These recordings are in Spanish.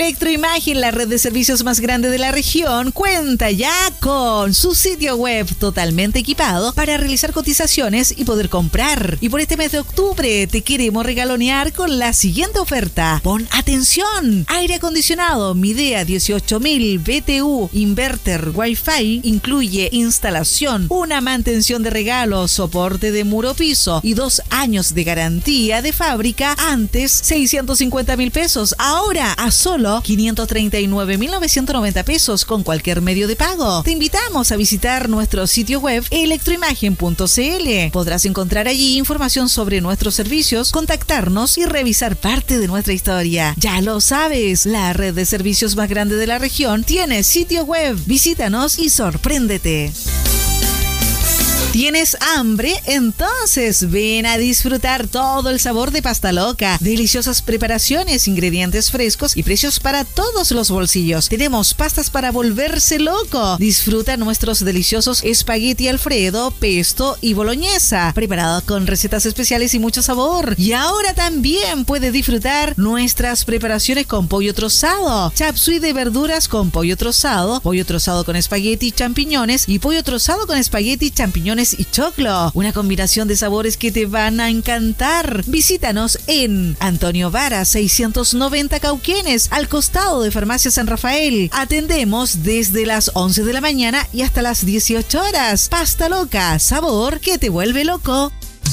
Electroimagen, la red de servicios más grande de la región, cuenta ya con su sitio web totalmente equipado para realizar cotizaciones y poder comprar. Y por este mes de octubre te queremos regalonear con la siguiente oferta. Pon atención: aire acondicionado Midea 18.000 BTU inverter Wi-Fi, incluye instalación, una mantención de regalo, soporte de muro piso y 2 años de garantía de fábrica. Antes 650.000 pesos, ahora a solo 539.990 pesos con cualquier medio de pago. Te invitamos a visitar nuestro sitio web electroimagen.cl. Podrás encontrar allí información sobre nuestros servicios, contactarnos y revisar parte de nuestra historia. Ya lo sabes, la red de servicios más grande de la región tiene sitio web. Visítanos y sorpréndete. ¿Tienes hambre? Entonces ven a disfrutar todo el sabor de Pasta Loca. Deliciosas preparaciones, ingredientes frescos y precios para todos los bolsillos. Tenemos pastas para volverse loco. Disfruta nuestros deliciosos espagueti Alfredo, pesto y boloñesa, preparados con recetas especiales y mucho sabor. Y ahora también puedes disfrutar nuestras preparaciones con pollo trozado, chapsui de verduras con pollo trozado con espagueti y champiñones y pollo trozado con espagueti, champiñones y choclo. Una combinación de sabores que te van a encantar. Visítanos en Antonio Vara 690 Cauquenes, al costado de Farmacia San Rafael. Atendemos desde las 11 de la mañana y hasta las 18 horas. Pasta Loca, sabor que te vuelve loco.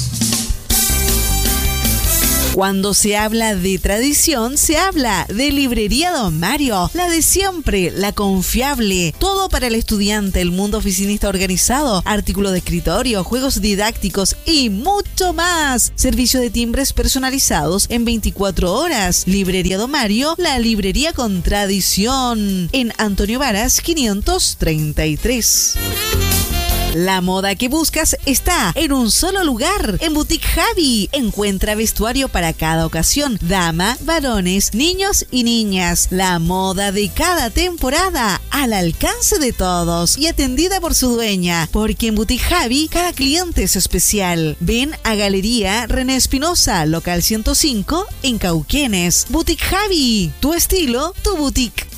Cuando se habla de tradición, se habla de Librería Don Mario, la de siempre, la confiable. Todo para el estudiante, el mundo oficinista organizado, artículos de escritorio, juegos didácticos y mucho más. Servicio de timbres personalizados en 24 horas. Librería Don Mario, la librería con tradición. En Antonio Varas 533. La moda que buscas está en un solo lugar, en Boutique Javi. Encuentra vestuario para cada ocasión, dama, varones, niños y niñas. La moda de cada temporada al alcance de todos y atendida por su dueña, porque en Boutique Javi cada cliente es especial. Ven a Galería René Espinosa, local 105 en Cauquenes. Boutique Javi, tu estilo, tu boutique.